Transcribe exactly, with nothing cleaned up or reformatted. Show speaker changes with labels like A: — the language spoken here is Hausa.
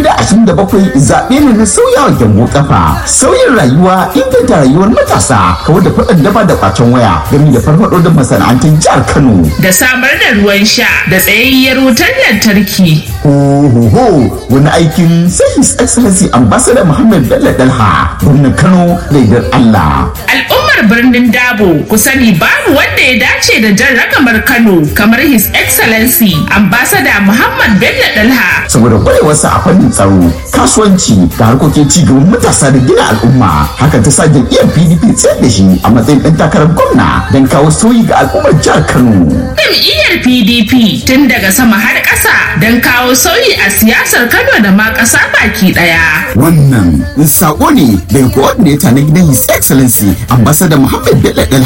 A: da ashirin da bakwai zaɓe ne na sauyawa gyambo kafa, sauyin rayuwa, inganta rayuwar matasa, kawar da faɗin daba da kwacen waya, gami da farfaɗo da masana'antun jihar Kano.
B: Da samar da ruwan sha da tsayayyar wutar lantarki.
A: Ho wani aikin sai His Excellency Ambassador Muhammad Bello Dalha, gwamnan Kano da yardar Allah.
B: Al'ummar birnin Dabo ku sani babu wanda ya dace da jan ragamar Kano kamar His Excellency Ambassador Muhammad Bello Dalha.
A: Saboda kwarewarsa a fannin tsaro, kasuwanci da harkokin cigaban matasa da gina al'umma, hakan ta sa jam'iyyar P D P tsayar da shi a matsayin ɗan takarar gwamna don kawo sauyi ga al'ummar jihar Kano.
B: Jam'iyyar P D P tun daga sama har ƙasa don kawo sauyi a siyasar Kano da ma ƙasa baki ɗaya.
A: Wannan sako ne daga coordinator na gidan His Excellency Ambassador Muhammad Bello Dalha.